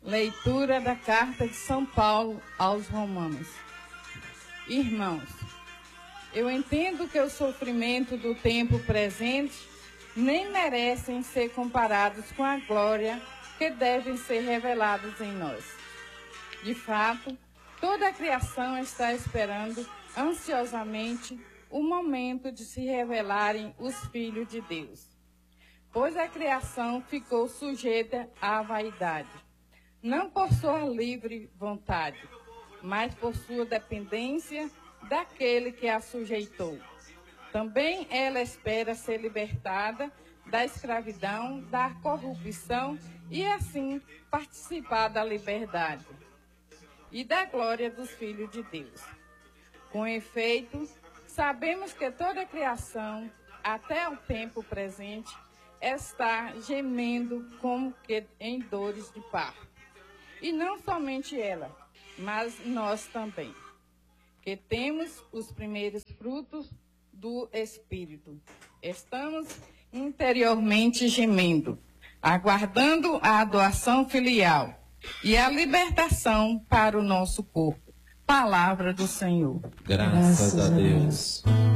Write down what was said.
Leitura da carta de São Paulo aos Romanos. Irmãos, eu entendo que o sofrimento do tempo presente nem merecem ser comparados com a glória que devem ser revelados em nós. De fato, toda a criação está esperando ansiosamente o momento de se revelarem os filhos de Deus, pois a criação ficou sujeita à vaidade, não por sua livre vontade, mas por sua dependência daquele que a sujeitou. Também ela espera ser libertada da escravidão, da corrupção e assim participar da liberdade e da glória dos filhos de Deus. Com efeito, sabemos que toda a criação, até o tempo presente, está gemendo como que em dores de parto. E não somente ela, mas nós também, que temos os primeiros frutos do Espírito. Estamos interiormente gemendo, aguardando a adoção filial e a libertação para o nosso corpo. Palavra do Senhor. Graças a Deus.